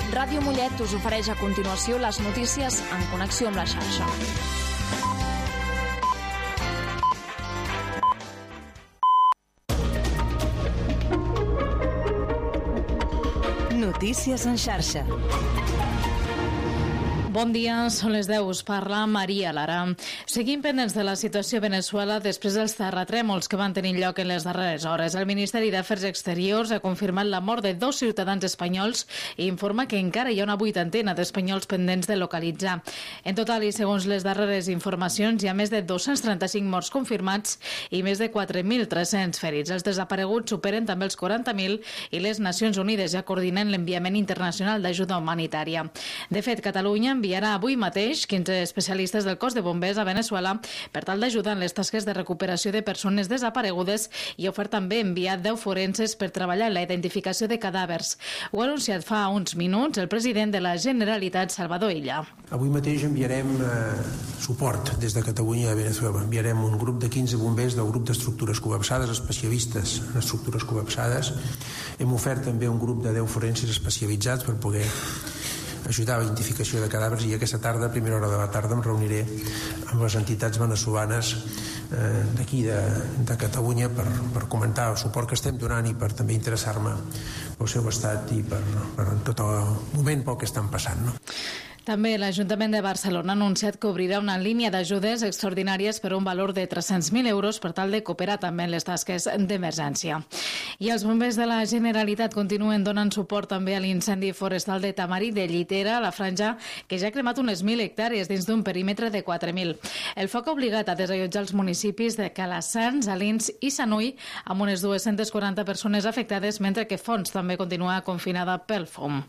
Ràdio Mollet us ofereix a continuació les notícies en connexió amb la xarxa. Notícies en xarxa. Bon dia, són les 10, us parla Maria Lara. Seguim pendents de la situació a Venezuela després dels terratrèmols que van tenir lloc en les darreres hores. El Ministeri d'Afers Exteriors ha confirmat la mort de 2 ciutadans espanyols i informa que encara hi ha una 80ena d'espanyols pendents de localitzar. En total, i segons les darreres informacions, hi ha més de 235 morts confirmats i més de 4.300 ferits. Els desapareguts superen també els 40.000 i les Nacions Unides ja coordinen l'enviament internacional d'ajuda humanitària. De fet, Catalunya enviarà avui mateix 15 especialistes del cos de bombers a Venezuela per tal d'ajudar en les tasques de recuperació de persones desaparegudes i ha ofert també enviar 10 forenses per treballar en la identificació de cadàvers. Ho ha anunciat fa uns minuts el president de la Generalitat, Salvador Illa. Avui mateix enviarem suport des de Catalunya a Venezuela. Enviarem un grup de 15 bombers del grup d'estructures col·lapsades, especialistes en estructures col·lapsades. Hem ofert també un grup de 10 forenses especialitzats per poder ajudar a la identificació de cadàvers, i aquesta tarda, a primera hora de la tarda, em reuniré amb les entitats venezolanes d'aquí de Catalunya per comentar el suport que estem donant i per també interessar-me pel seu estat i per tot el moment pel que estan passant, no? També l'Ajuntament de Barcelona ha anunciat que obrirà una línia d'ajudes extraordinàries per un valor de 300.000 euros per tal de cooperar també en les tasques d'emergència. I els bombers de la Generalitat continuen donant suport també a l'incendi forestal de Tamarit de Llitera, a la franja, que ja ha cremat unes 1.000 hectàrees dins d'un perímetre de 4.000. El foc ha obligat a desallotjar els municipis de Calassans, Alins i Sanui, amb unes 240 persones afectades, mentre que Fonts també continua confinada pel fum.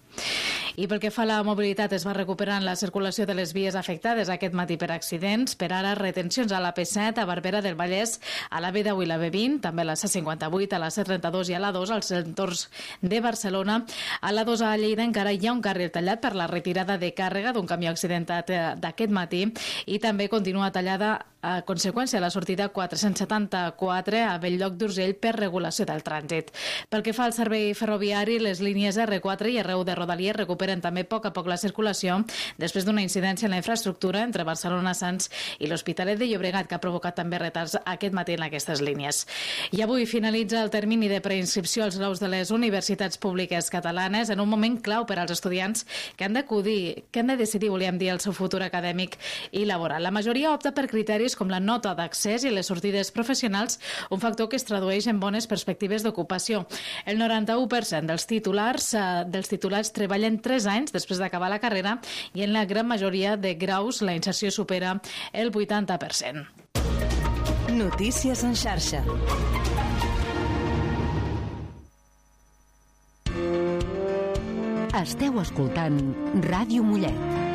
I pel que fa a la mobilitat, es va recuperant la circulació de les vies afectades aquest matí per accidents. Per ara, retencions a la P7, a Barberà del Vallès, a la B10 i la B20, també a la C58, a la C32 i a la 2, als entorns de Barcelona. A la 2 a Lleida encara hi ha un carril tallat per la retirada de càrrega d'un camió accidentat d'aquest matí i també continua tallada a conseqüència de la sortida 474 a Belllloc d'Urgell per regulació del trànsit. Pel que fa al servei ferroviari, les línies R4 i R1 de Rodalies recuperen també a poc la circulació després d'una incidència en la infraestructura entre Barcelona-Sants i l'Hospitalet de Llobregat, que ha provocat també retards aquest matí en aquestes línies. I avui finalitza el termini de preinscripció als graus de les universitats públiques catalanes en un moment clau per als estudiants que han de decidir, volíem dir, el seu futur acadèmic i laboral. La majoria opta per criteris com la nota d'accés i les sortides professionals, un factor que es tradueix en bones perspectives d'ocupació. El 91% dels titulars treballen 3 anys després d'acabar la carrera i en la gran majoria de graus la inserció supera el 80%. Notícies en xarxa. Esteu escoltant Ràdio Mollet.